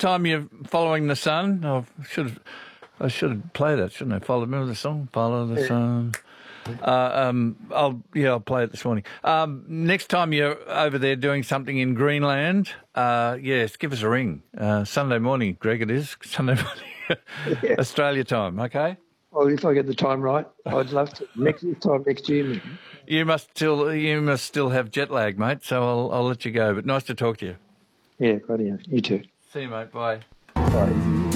time you're following the sun, I should have played it, shouldn't I? Remember the song? Follow the sun. I'll play it this morning. Next time you're over there doing something in Greenland, yes, give us a ring. Sunday morning, Greg, it is. Sunday morning, Australia time, okay? Well, if I get the time right, I'd love to. Next year. Maybe. You must still have jet lag, mate, so I'll let you go. But nice to talk to you. Yeah, buddy. You too. See you, mate. Bye. Bye.